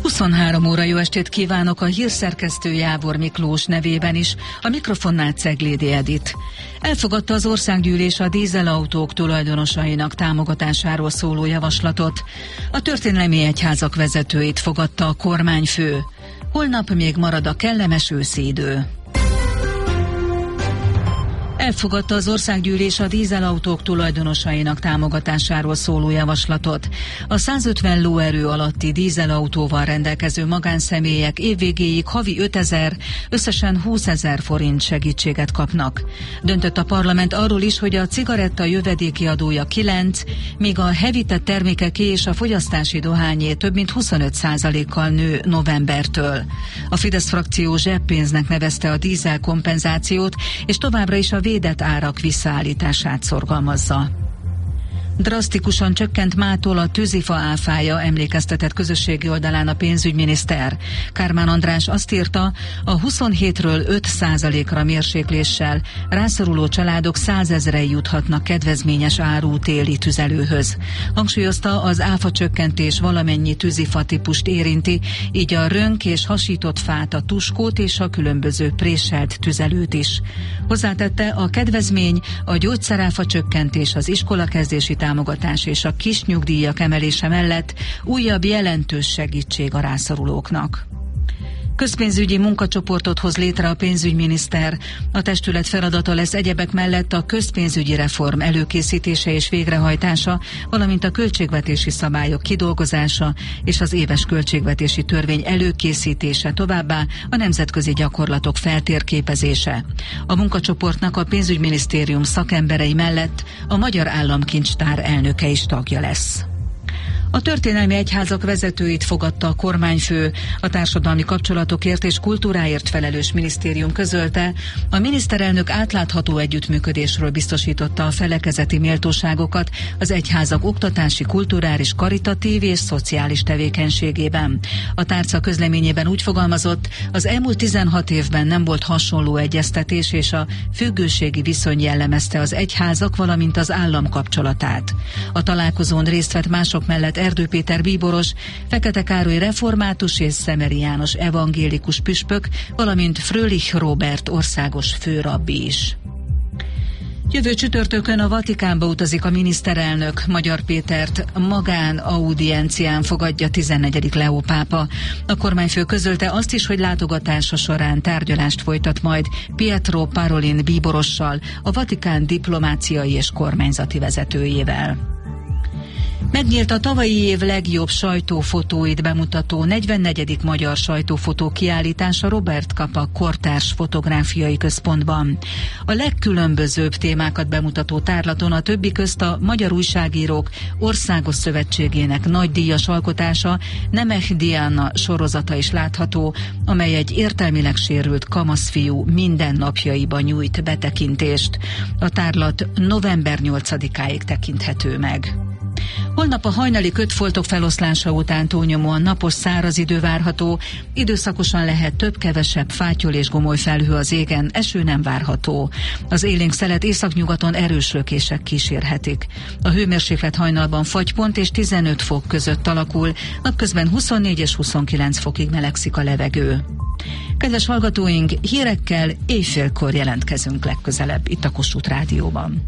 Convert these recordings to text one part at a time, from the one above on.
23 óra, jó estét kívánok, a hírszerkesztő Jávor Miklós nevében is, a mikrofonnál Ceglédi Edit. Elfogadta az országgyűlés a dízelautók tulajdonosainak támogatásáról szóló javaslatot. A történelmi egyházak vezetőit fogadta a kormányfő. Holnap még marad a kellemes őszi idő. Elfogadta az országgyűlés a dízelautók tulajdonosainak támogatásáról szóló javaslatot. A 150 lóerő alatti dízelautóval rendelkező magánszemélyek évvégéig havi 5000, összesen 20 000 forint segítséget kapnak. Döntött a parlament arról is, hogy a cigaretta jövedéki adója 9, míg a hevített termékeké és a fogyasztási dohányé több mint 25%-kal nő novembertől. A Fidesz frakció zseppénznek nevezte a dízel kompenzációt, és továbbra is a védett árak visszaállítását szorgalmazza. Drasztikusan csökkent mától a tűzifa áfája, emlékeztetett közösségi oldalán a pénzügyminiszter. Kármán András azt írta, a 27-ről 5%-ra mérsékléssel rászoruló családok 100 000-en juthatnak kedvezményes áru téli tüzelőhöz. Hangsúlyozta, az áfa csökkentés valamennyi tűzifa típust érinti, így a rönk és hasított fát, a tuskót és a különböző préselt tüzelőt is. Hozzátette, a kedvezmény, a gyógyszeráfa csökkentés, az iskolakezdési támogatás és a kis nyugdíjak emelése mellett újabb jelentős segítség a rászorulóknak. Közpénzügyi munkacsoportot hoz létre a pénzügyminiszter. A testület feladata lesz egyebek mellett a közpénzügyi reform előkészítése és végrehajtása, valamint a költségvetési szabályok kidolgozása és az éves költségvetési törvény előkészítése, továbbá a nemzetközi gyakorlatok feltérképezése. A munkacsoportnak a pénzügyminisztérium szakemberei mellett a Magyar Államkincstár elnöke is tagja lesz. A történelmi egyházak vezetőit fogadta a kormányfő. A társadalmi kapcsolatokért és kultúráért felelős minisztérium közölte, a miniszterelnök átlátható együttműködésről biztosította a felekezeti méltóságokat az egyházak oktatási, kulturális, karitatív és szociális tevékenységében. A tárca közleményében úgy fogalmazott, az elmúlt 16 évben nem volt hasonló egyeztetés, és a függőségi viszony jellemezte az egyházak, valamint az állam kapcsolatát. A találkozón részt vett mások mellett Erdő Péter bíboros, Fekete Károly református és Szemeri János evangélikus püspök, valamint Frölich Róbert országos főrabbi is. Jövő csütörtökön a Vatikánba utazik a miniszterelnök. Magyar Pétert magán audiencián fogadja 14. Leó pápa. A kormányfő közölte azt is, hogy látogatása során tárgyalást folytat majd Pietro Parolin bíborossal, a Vatikán diplomáciai és kormányzati vezetőjével. Megnyílt a tavalyi év legjobb sajtófotóit bemutató 44. magyar sajtófotó kiállítása Robert Capa kortárs fotográfiai központban. A legkülönbözőbb témákat bemutató tárlaton a többi közt a Magyar Újságírók Országos Szövetségének nagydíjas alkotása, Nemeh Diana sorozata is látható, amely egy értelmileg sérült kamaszfiú mindennapjaiba nyújt betekintést. A tárlat november 8-áig tekinthető meg. Holnap a hajnali kötfoltok feloszlása után túlnyomóan napos, száraz idő várható, időszakosan lehet több-kevesebb fátyol és gomoly felhő az égen, eső nem várható. Az élénk szelet északnyugaton erős lökések kísérhetik. A hőmérséklet hajnalban fagypont és 15 fok között alakul, napközben 24 és 29 fokig melegszik a levegő. Kedves hallgatóink, hírekkel éjfélkor jelentkezünk legközelebb itt a Kossuth Rádióban.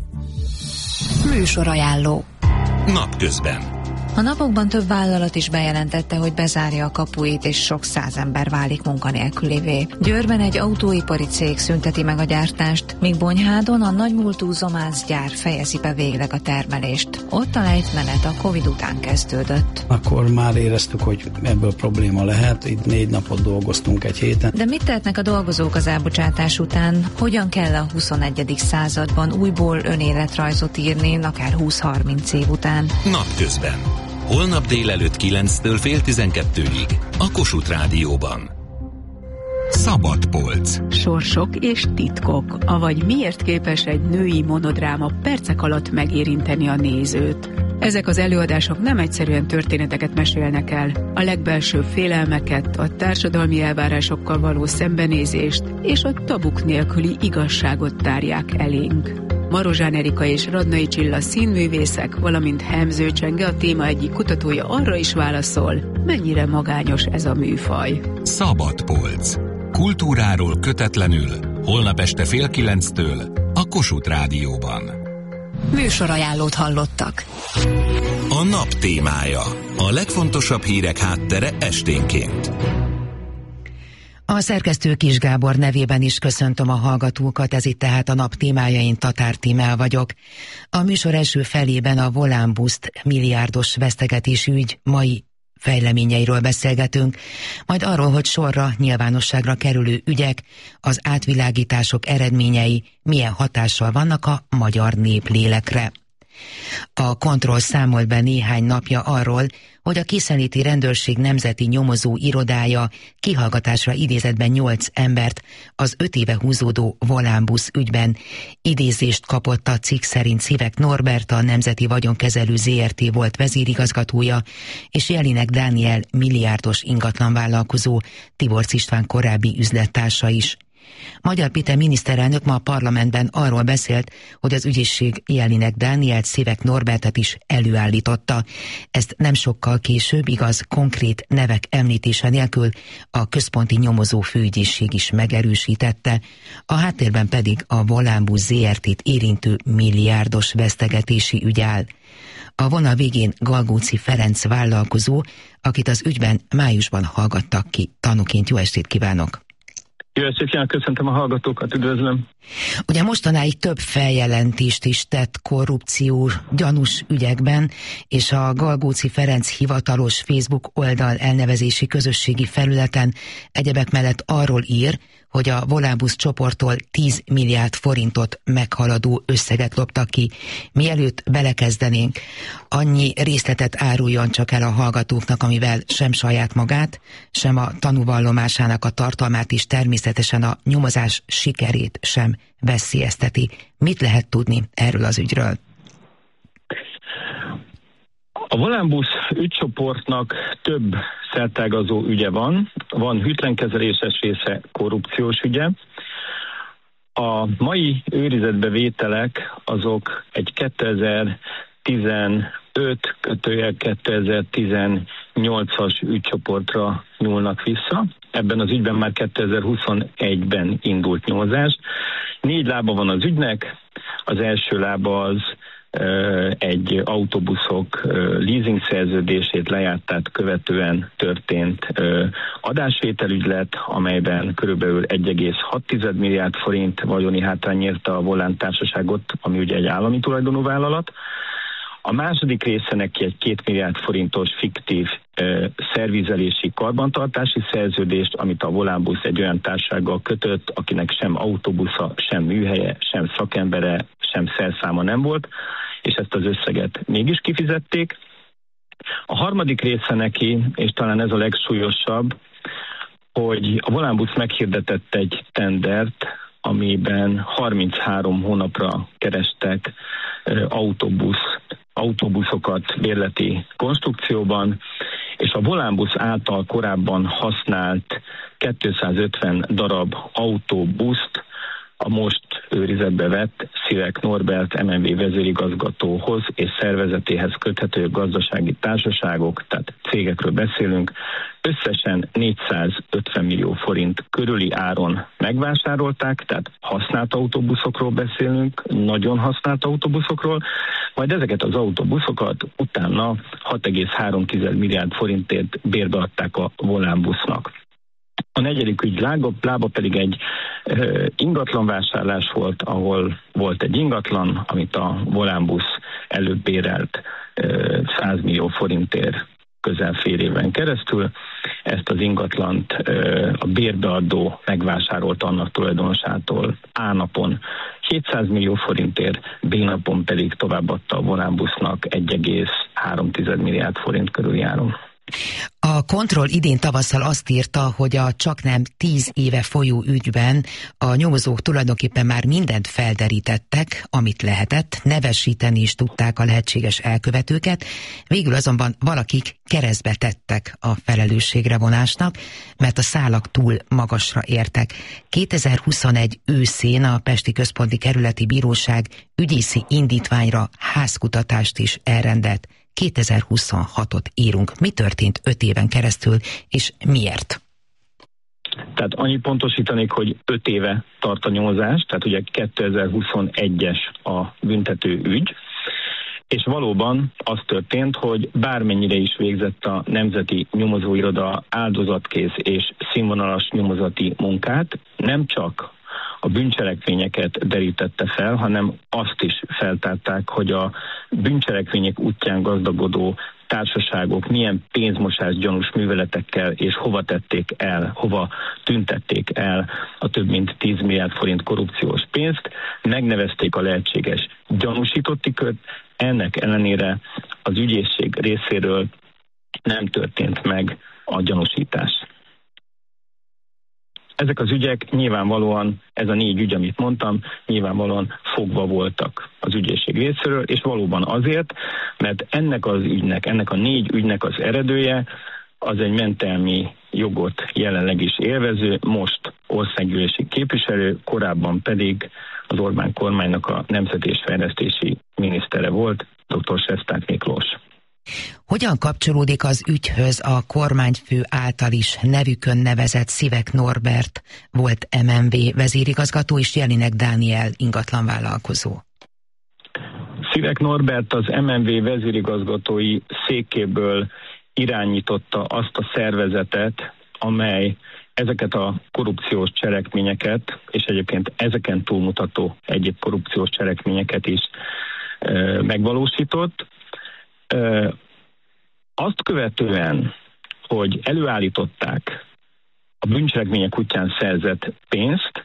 Műsorajánló. Napközben. A napokban több vállalat is bejelentette, hogy bezárja a kapuit, és sok száz ember válik munkanélkülivé. Győrben egy autóipari cég szünteti meg a gyártást, míg Bonyhádon a nagymúltú Zomász gyár fejezi be végleg a termelést. Ott a lejtmenet a Covid után kezdődött. Akkor már éreztük, hogy ebből probléma lehet. Itt 4 napot dolgoztunk egy héten. De mit tehetnek a dolgozók az elbocsátás után? Hogyan kell a 21. században újból önéletrajzot írni, akár 20-30 év után? Napközben. Holnap délelőtt 9-től fél 12-ig a Kossuth Rádióban. Szabad polc. Sorsok és titkok, avagy miért képes egy női monodráma percek alatt megérinteni a nézőt. Ezek az előadások nem egyszerűen történeteket mesélnek el, a legbelsőbb félelmeket, a társadalmi elvárásokkal való szembenézést és a tabuk nélküli igazságot tárják elénk. Marozsán Erika és Radnai Csilla színművészek, valamint Hemző Csenge, a téma egyik kutatója arra is válaszol, mennyire magányos ez a műfaj. Szabadpolc. Kultúráról kötetlenül, holnap este 8:30 a Kossuth Rádióban. Műsorajánlót hallottak. A nap témája. A legfontosabb hírek háttere esténként. A szerkesztő Kis Gábor nevében is köszöntöm a hallgatókat, ez itt tehát a nap témája, én Tatár Tímea vagyok. A műsor első felében a Volánbuszt milliárdos vesztegetési ügy mai fejleményeiről beszélgetünk, majd arról, hogy sorra nyilvánosságra kerülő ügyek, az átvilágítások eredményei milyen hatással vannak a magyar néplélekre. A Kontroll számolt be néhány napja arról, hogy a Készenléti Rendőrség Nemzeti Nyomozó Irodája kihallgatásra idézetben 8 embert az 5 éve húzódó Volánbusz ügyben. Idézést kapott a cikk szerint Szivek Norbert, a Nemzeti Vagyonkezelő Zrt. Volt vezérigazgatója, és Jelinek Dániel milliárdos ingatlanvállalkozó, Tiborcs István korábbi üzlettársa is. Magyar Péter miniszterelnök ma a parlamentben arról beszélt, hogy az ügyészség Jelinek Dánielt, Szivek Norbertet is előállította. Ezt nem sokkal később, igaz, konkrét nevek említése nélkül a központi nyomozó főügyészség is megerősítette. A háttérben pedig a Volánbusz Zrt-t érintő milliárdos vesztegetési ügy áll. A vonal végén Galgóci Ferenc vállalkozó, akit az ügyben májusban hallgattak ki tanúként. Jó estét kívánok! Jó estét kívánok, köszöntöm a hallgatókat, üdvözlöm! Ugye mostanáig több feljelentést is tett korrupció gyanús ügyekben, és a Galgóci Ferenc hivatalos Facebook oldal elnevezési közösségi felületen egyebek mellett arról ír, hogy a Volánbusz csoporttól 10 milliárd forintot meghaladó összeget loptak ki. Mielőtt belekezdenénk, annyi részletet áruljon csak el a hallgatóknak, amivel sem saját magát, sem a tanúvallomásának a tartalmát és természetesen a nyomozás sikerét sem veszélyezteti. Mit lehet tudni erről az ügyről? A Volánbusz ügycsoportnak több szertágazó ügye van. Van hűtlenkezeléses része, korrupciós ügye. A mai őrizetbevételek azok egy 2015-2018-as ügycsoportra nyúlnak vissza. Ebben az ügyben már 2021-ben indult nyomozás. 4 lába van az ügynek. Az első lába az egy autóbuszok leasing szerződését lejártát követően történt adásvételügylet, amelyben körülbelül 1,6 milliárd forint vagyoni hátrány érte a Volán társaságot, ami ugye egy állami tulajdonú vállalat. A második része neki egy 2 milliárd forintos fiktív szervizelési karbantartási szerződést, amit a Volánbusz egy olyan társasággal kötött, akinek sem autóbusza, sem műhelye, sem szakembere, sem szerszáma nem volt, és ezt az összeget mégis kifizették. A harmadik része neki, és talán ez a legsúlyosabb, hogy a Volánbusz meghirdetett egy tendert, amiben 33 hónapra kerestek autóbuszokat bérleti konstrukcióban, és a Volánbusz által korábban használt 250 darab autóbuszt a most őrizetbe vett Szivek Norbert MNV vezérigazgatóhoz és szervezetéhez köthető gazdasági társaságok, tehát cégekről beszélünk, összesen 450 millió forint körüli áron megvásárolták, tehát használt autóbuszokról beszélünk, nagyon használt autóbuszokról, majd ezeket az autóbuszokat utána 6,3 milliárd forintért bérbe adták a Volánbusznak. A negyedik ügy lába pedig egy ingatlanvásárlás volt, ahol volt egy ingatlan, amit a Volánbusz előbb bérelt 100 millió forintért közel fél éven keresztül. Ezt az ingatlant a bérbeadó megvásárolt annak tulajdonosától A napon 700 millió forintért, B napon pedig továbbadta a Volánbusznak 1,3 milliárd forint körül áron. A Kontroll idén tavasszal azt írta, hogy a csaknem 10 éve folyó ügyben a nyomozók tulajdonképpen már mindent felderítettek, amit lehetett, nevesíteni is tudták a lehetséges elkövetőket, végül azonban valakik keresztbe tettek a felelősségre vonásnak, mert a szálak túl magasra értek. 2021 őszén a Pesti Központi Kerületi Bíróság ügyészi indítványra házkutatást is elrendelt. 2026-ot írunk. Mi történt 5 éven keresztül, és miért? Tehát annyit pontosítanék, hogy 5 éve tart a nyomozás, tehát ugye 2021-es a büntető ügy, és valóban az történt, hogy bármennyire is végzett a Nemzeti Nyomozóiroda áldozatkész és színvonalas nyomozati munkát, nem csak a bűncselekményeket derítette fel, hanem azt is feltárták, hogy a bűncselekmények útján gazdagodó társaságok milyen pénzmosás gyanús műveletekkel és hova tették el, hova tüntették el a több mint 10 milliárd forint korrupciós pénzt, megnevezték a lehetséges gyanúsítotti kört, ennek ellenére az ügyészség részéről nem történt meg a gyanúsítás. Ezek az ügyek nyilvánvalóan, ez a 4 ügy, amit mondtam, nyilvánvalóan fogva voltak az ügyészség részéről, és valóban azért, mert ennek az ügynek, ennek a 4 ügynek az eredője az egy mentelmi jogot jelenleg is élvező, most országgyűlési képviselő, korábban pedig az Orbán kormánynak a nemzeti és fejlesztési minisztere volt, dr. Sesták Miklós. Hogyan kapcsolódik az ügyhöz a kormányfő által is nevükön nevezett Szivek Norbert volt MNV vezérigazgató és Jelinek Dániel ingatlanvállalkozó? Szivek Norbert az MNV vezérigazgatói székéből irányította azt a szervezetet, amely ezeket a korrupciós cselekményeket, és egyébként ezeken túlmutató egyéb korrupciós cselekményeket is megvalósított. Azt követően, hogy előállították a bűncselekmények útján szerzett pénzt,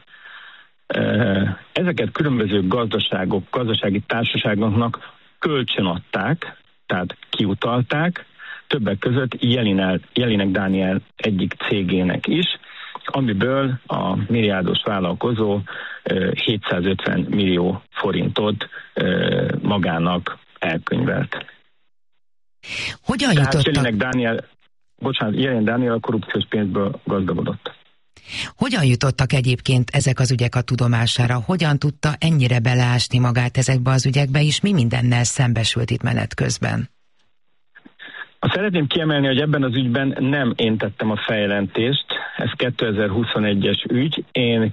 ezeket különböző gazdasági társaságoknak kölcsönadták, tehát kiutalták, többek között Jelinek Dániel egyik cégének is, amiből a milliárdos vállalkozó 750 millió forintot magának elkönyvelt. Hogyan jutottak? Jelinek Dániel a korrupciós pénzből gazdagodott. Hogyan jutottak egyébként ezek az ügyek a tudomására? Hogyan tudta ennyire beleásni magát ezekbe az ügyekbe, és mi mindennel szembesült itt menet közben? Szeretném kiemelni, hogy ebben az ügyben nem én tettem a feljelentést, ez 2021-es ügy, én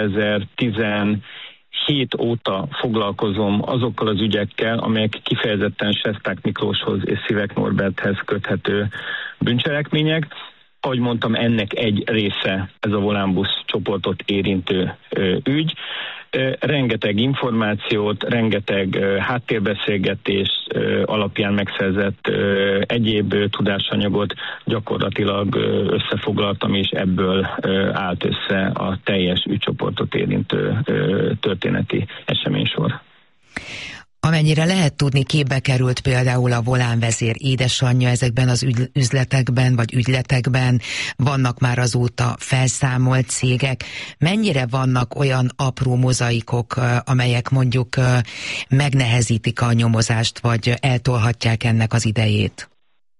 2017 óta foglalkozom azokkal az ügyekkel, amelyek kifejezetten Sesták Miklóshoz és Szivek Norberthez köthető bűncselekmények. Ahogy mondtam, ennek egy része ez a Volánbusz csoportot érintő ügy. Rengeteg információt, rengeteg háttérbeszélgetés alapján megszerzett egyéb tudásanyagot gyakorlatilag összefoglaltam, és ebből állt össze a teljes ügycsoportot érintő történeti eseménysor. Amennyire lehet tudni, képbe került például a Volán vezér édesanyja ezekben az üzletekben, vagy ügyletekben, vannak már azóta felszámolt cégek. Mennyire vannak olyan apró mozaikok, amelyek mondjuk megnehezítik a nyomozást, vagy eltolhatják ennek az idejét?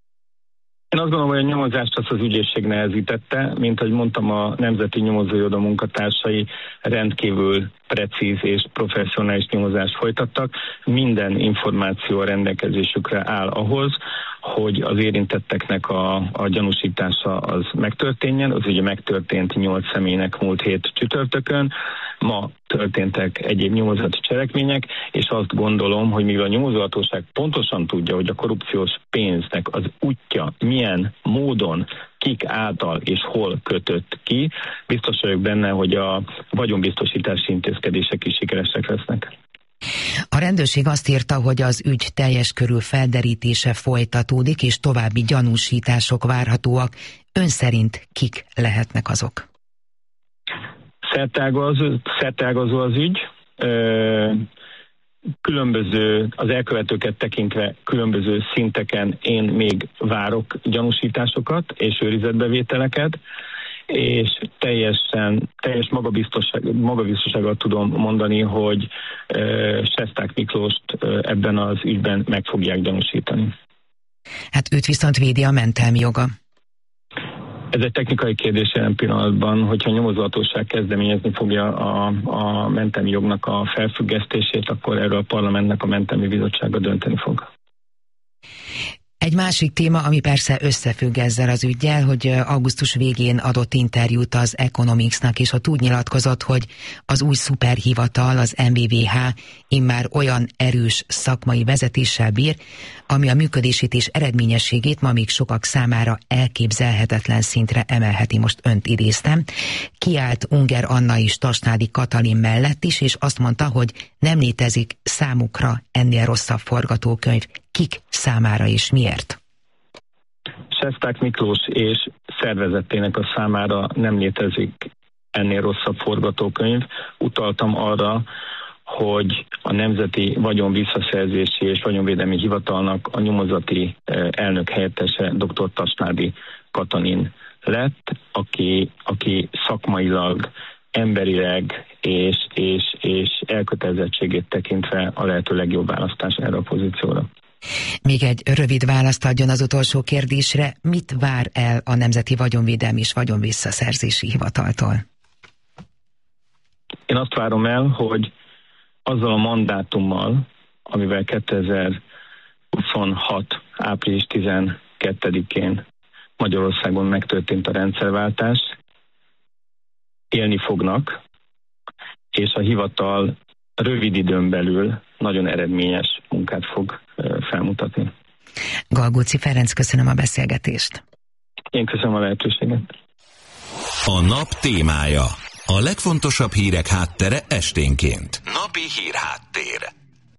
Én azt gondolom, hogy a nyomozást azt az ügyészség nehezítette, mint ahogy mondtam, a Nemzeti Nyomozóiroda munkatársai rendkívül precíz és professzionális nyomozást folytattak. Minden információ a rendelkezésükre áll ahhoz, hogy az érintetteknek a gyanúsítása az megtörténjen. Az ugye megtörtént 8 személynek múlt hét csütörtökön. Ma történtek egyéb nyomozati cselekmények, és azt gondolom, hogy mivel a nyomozóhatóság pontosan tudja, hogy a korrupciós pénznek az útja milyen módon, kik által és hol kötött ki, biztos vagyok benne, hogy a vagyonbiztosítási intézkedések is sikeresek lesznek. A rendőrség azt írta, hogy az ügy teljes körű felderítése folytatódik, és további gyanúsítások várhatóak. Ön szerint kik lehetnek azok? Szerteágazó az ügy. különböző, az elkövetőket tekintve különböző szinteken én még várok gyanúsításosokat és őrizetbevételeket, és teljes magabiztossággal tudom mondani, hogy Sesták Miklóst ebben az ügyben meg fogják gyanúsítani. Hát őt viszont védi a mentelmi joga. Ez egy technikai kérdés jelen pillanatban, hogyha a nyomozóhatóság kezdeményezni fogja a mentelmi jognak a felfüggesztését, akkor erről a parlamentnek a mentelmi bizottsága dönteni fog. Egy másik téma, ami persze összefügg ezzel az üggyel, hogy augusztus végén adott interjút az Economicsnak, és ott úgy nyilatkozott, hogy az új szuperhivatal, az NVVH immár olyan erős szakmai vezetéssel bír, ami a működését és eredményességét ma még sokak számára elképzelhetetlen szintre emelheti. Most önt idéztem. Kiállt Unger Anna és Tasnádi Katalin mellett is, és azt mondta, hogy nem létezik számukra ennél rosszabb forgatókönyv. Kik számára és miért? Sesták Miklós és szervezetének a számára nem létezik ennél rosszabb forgatókönyv. Utaltam arra, hogy a Nemzeti Vagyonvisszaszerzési és Vagyonvédelmi Hivatalnak a nyomozati elnök helyettese dr. Tasnádi Katalin lett, aki szakmailag, emberileg és elkötelezettségét tekintve a lehető legjobb választás erre a pozícióra. Még egy rövid választ adjon az utolsó kérdésre. Mit vár el a Nemzeti Vagyonvédelmi és Vagyonvisszaszerzési Hivataltól? Én azt várom el, hogy azzal a mandátummal, amivel 2026. április 12-én Magyarországon megtörtént a rendszerváltás, élni fognak, és a hivatal rövid időn belül nagyon eredményes munkát fog felmutatni. Galgóci Ferenc, köszönöm a beszélgetést. Én köszönöm a lehetőséget. A nap témája. A legfontosabb hírek háttere esténként. Napi hírháttér.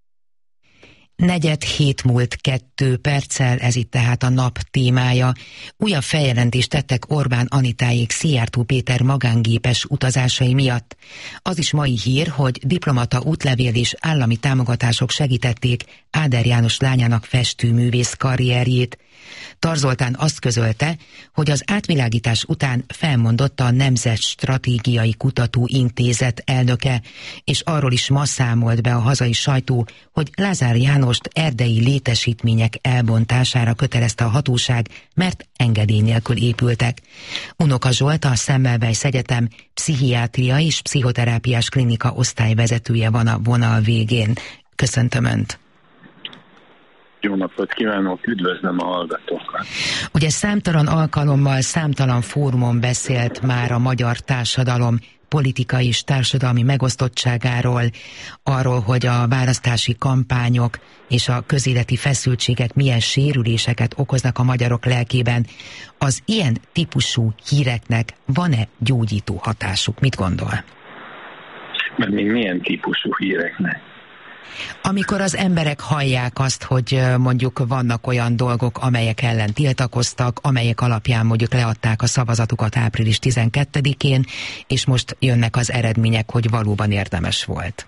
6:45 múlt 2 perccel, ez itt tehát a nap témája. Újabb feljelentést tettek Orbán Anitáék Szijjártó Péter magángépes utazásai miatt. Az is mai hír, hogy diplomata, útlevél és állami támogatások segítették Áder János lányának festőművész karrierjét. Tarzoltán azt közölte, hogy az átvilágítás után felmondotta a Nemzetstratégiai Kutatóintézet elnöke, és arról is ma számolt be a hazai sajtó, hogy Lázár Jánost erdei létesítmények elbontására kötelezte a hatóság, mert engedély nélkül épültek. Unoka Zsolt, a Semmelweis Egyetem pszichiátria és pszichoterápiás klinika osztályvezetője van a vonal végén. Köszöntöm Önt! Jó napot kívánok, üdvözlöm a hallgatókat! Ugye számtalan alkalommal, számtalan fórumon beszélt már a magyar társadalom politikai és társadalmi megosztottságáról, arról, hogy a választási kampányok és a közéleti feszültségek milyen sérüléseket okoznak a magyarok lelkében. Az ilyen típusú híreknek van-e gyógyító hatásuk? Mit gondol? Mert még milyen típusú híreknek? Amikor az emberek hallják azt, hogy mondjuk vannak olyan dolgok, amelyek ellen tiltakoztak, amelyek alapján mondjuk leadták a szavazatukat április 12-én, és most jönnek az eredmények, hogy valóban érdemes volt.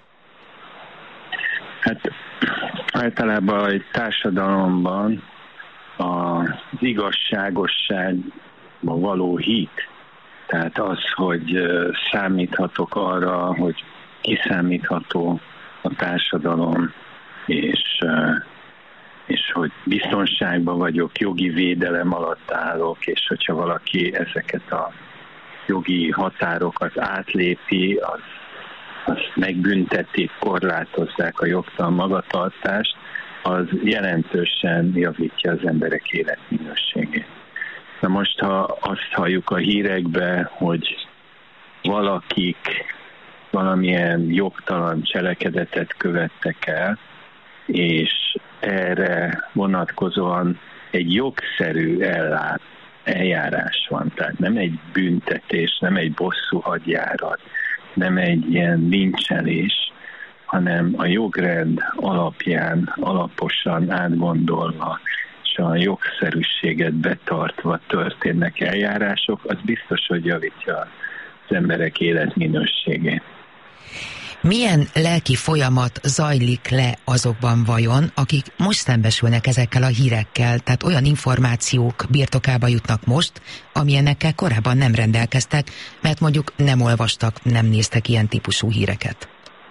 Hát általában egy társadalomban az igazságosságban való hit, tehát az, hogy számíthatok arra, hogy kiszámítható a társadalom, és hogy biztonságban vagyok, jogi védelem alatt állok, és hogyha valaki ezeket a jogi határokat átlépi, azt megbüntetik, korlátozzák a jogtalan magatartást, az jelentősen javítja az emberek életminőségét. Na most, ha azt halljuk a hírekbe, hogy valakik valamilyen jogtalan cselekedetet követtek el, és erre vonatkozóan egy jogszerű eljárás van. Tehát nem egy büntetés, nem egy bosszúhadjárat, nem egy ilyen lincselés, hanem a jogrend alapján, alaposan átgondolva, és a jogszerűséget betartva történnek eljárások, az biztos, hogy javítja az emberek életminőségét. Milyen lelki folyamat zajlik le azokban vajon, akik most szembesülnek ezekkel a hírekkel, tehát olyan információk birtokába jutnak most, amilyenekkel korábban nem rendelkeztek, mert mondjuk nem olvastak, nem néztek ilyen típusú híreket?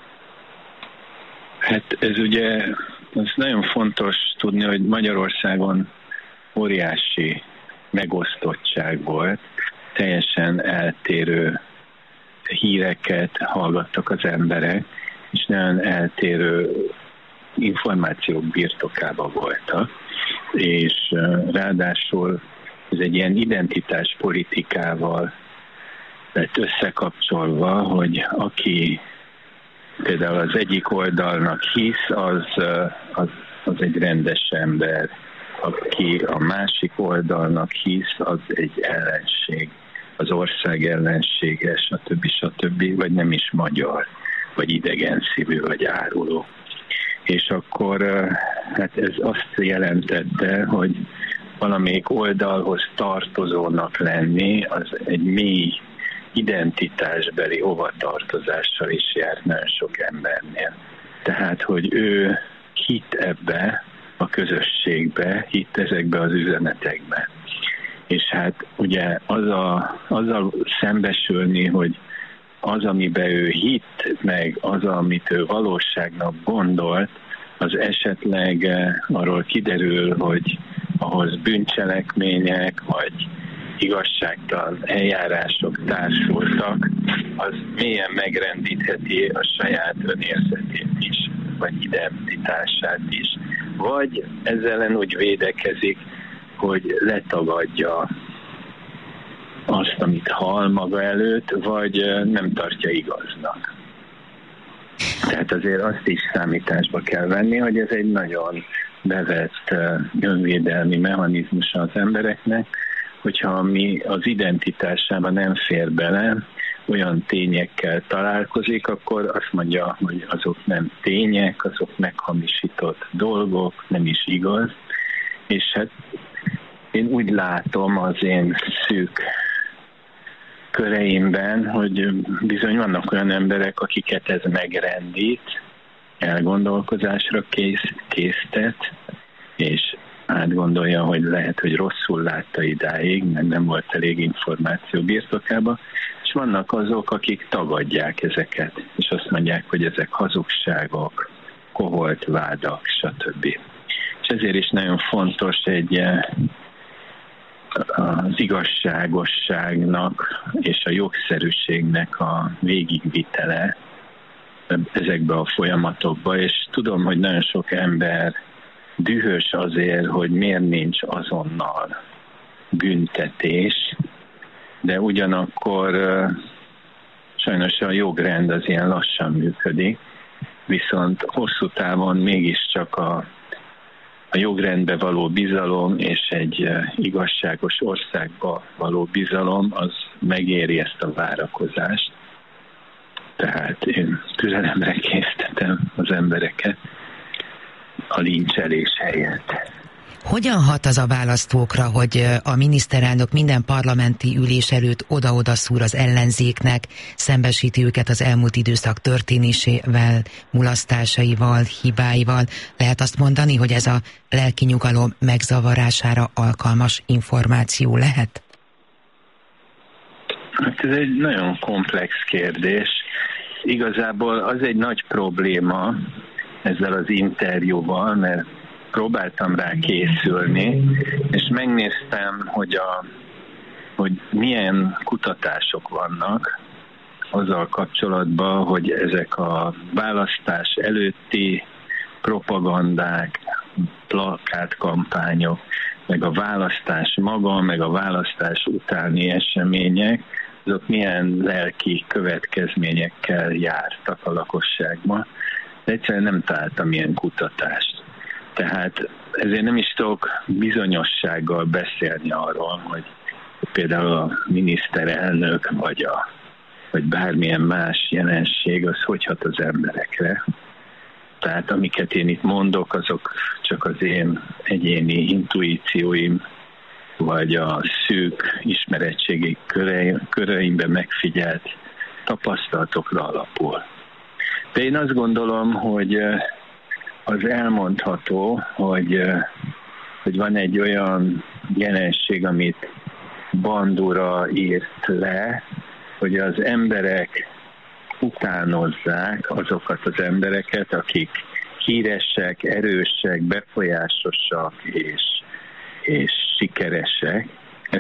Hát ez ugye, ez nagyon fontos tudni, hogy Magyarországon óriási megosztottság volt, teljesen eltérő híreket hallgattak az emberek, és nagyon eltérő információk birtokában voltak, és ráadásul ez egy ilyen identitáspolitikával lett összekapcsolva, hogy aki például az egyik oldalnak hisz, az egy rendes ember, aki a másik oldalnak hisz, az egy ellenség, az ország ellensége, stb., vagy nem is magyar, vagy idegenszívű, vagy áruló. És akkor hát ez azt jelentette, hogy valamelyik oldalhoz tartozónak lenni, az egy mély identitásbeli hovatartozással is járt nagyon sok embernél. Tehát, hogy ő hitt ebbe a közösségbe, hitt ezekbe az üzenetekbe. És hát ugye azzal szembesülni, hogy az, amiben ő hitt, meg az, amit ő valóságnak gondolt, az esetleg arról kiderül, hogy ahhoz bűncselekmények, vagy igazságtalan eljárások társultak, az mélyen megrendítheti a saját önérzetét is, vagy identitását is. Vagy ezzel ellen úgy védekezik, hogy letagadja azt, amit hall maga előtt, vagy nem tartja igaznak. Tehát azért azt is számításba kell venni, hogy ez egy nagyon bevett önvédelmi mechanizmus az embereknek, hogyha mi az identitásában nem fér bele, olyan tényekkel találkozik, akkor azt mondja, hogy azok nem tények, azok meghamisított dolgok, nem is igaz. És hát én úgy látom az én szűk köreimben, hogy bizony vannak olyan emberek, akiket ez megrendít, elgondolkozásra késztet, és átgondolja, hogy lehet, hogy rosszul látta idáig, mert nem volt elég információ birtokában, és vannak azok, akik tagadják ezeket, és azt mondják, hogy ezek hazugságok, koholt vádak, stb. És ezért is nagyon fontos az igazságosságnak és a jogszerűségnek a végigvitele ezekbe a folyamatokba, és tudom, hogy nagyon sok ember dühös azért, hogy miért nincs azonnal büntetés, de ugyanakkor sajnos a jogrend az ilyen lassan működik, viszont hosszú távon mégiscsak a jogrendbe való bizalom és egy igazságos országba való bizalom az megéri ezt a várakozást. Tehát én küzdelemre késztetem az embereket a lincselés helyett. Hogyan hat az a választókra, hogy a miniszterelnök minden parlamenti ülés előtt oda-oda szúr az ellenzéknek, szembesíti őket az elmúlt időszak történésével, mulasztásaival, hibáival? Lehet azt mondani, hogy ez a lelki nyugalom megzavarására alkalmas információ lehet? Hát ez egy nagyon komplex kérdés. Igazából az egy nagy probléma ezzel az interjúval, mert próbáltam rá készülni, és megnéztem, hogy milyen kutatások vannak azzal kapcsolatban, hogy ezek a választás előtti propagandák, plakátkampányok, meg a választás maga, meg a választás utáni események, azok milyen lelki következményekkel jártak a lakosságban. De egyszerűen nem találtam ilyen kutatást. Tehát ezért nem is tudok bizonyossággal beszélni arról, hogy például a miniszterelnök vagy bármilyen más jelenség az hogy hat az emberekre. Tehát amiket én itt mondok, azok csak az én egyéni intuícióim, vagy a szűk ismeretségi köreimben megfigyelt tapasztalatokra alapul. De én azt gondolom, hogy az elmondható, hogy van egy olyan jelenség, amit Bandura írt le, hogy az emberek utánozzák azokat az embereket, akik híresek, erősek, befolyásosak és sikeresek,